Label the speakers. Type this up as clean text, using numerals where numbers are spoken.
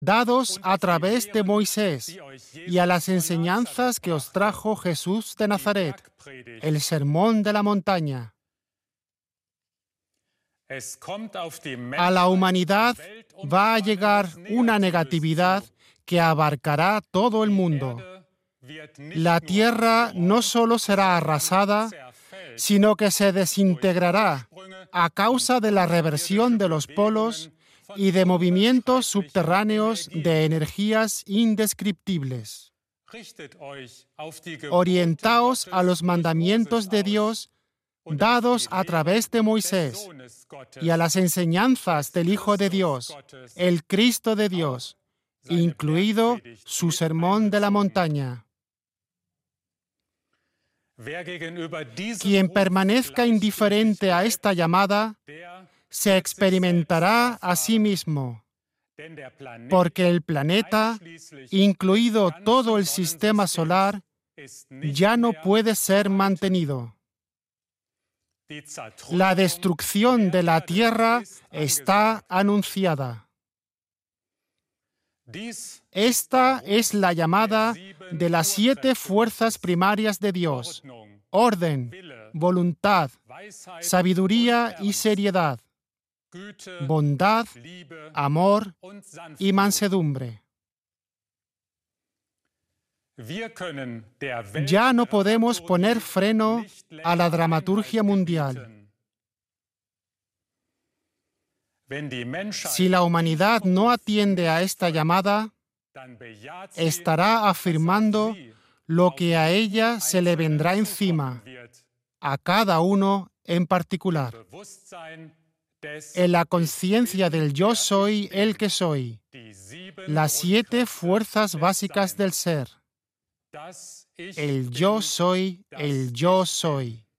Speaker 1: dados a través de Moisés y a las enseñanzas que os trajo Jesús de Nazaret, el sermón de la montaña. A la humanidad va a llegar una negatividad que abarcará todo el mundo. La tierra no solo será arrasada, sino que se desintegrará a causa de la reversión de los polos y de movimientos subterráneos de energías indescriptibles. Orientaos a los mandamientos de Dios dados a través de Moisés y a las enseñanzas del Hijo de Dios, el Cristo de Dios, incluido su sermón de la montaña. Quien permanezca indiferente a esta llamada, se experimentará a sí mismo, porque el planeta, incluido todo el sistema solar, ya no puede ser mantenido. La destrucción de la Tierra está anunciada. Esta es la llamada de las 7 fuerzas primarias de Dios: orden, voluntad, sabiduría y seriedad, bondad, amor y mansedumbre. Ya no podemos poner freno a la dramaturgia mundial. Si la humanidad no atiende a esta llamada, estará afirmando lo que a ella se le vendrá encima, a cada uno en particular. En la conciencia del yo soy el que soy, las 7 fuerzas básicas del ser. El yo soy el yo soy.